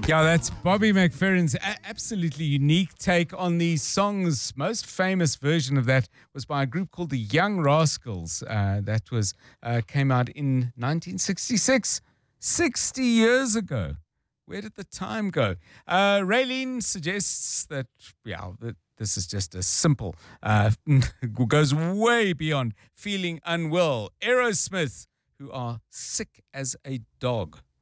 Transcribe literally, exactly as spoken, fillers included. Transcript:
Yeah, that's Bobby McFerrin's a- absolutely unique take on these songs. Most famous version of that was by a group called the Young Rascals. Uh, that was uh, came out in nineteen sixty-six, sixty years ago. Where did the time go? Uh, Raylene suggests that, yeah, that this is just a simple, uh, goes way beyond feeling unwell. Aerosmith, who are sick as a dog.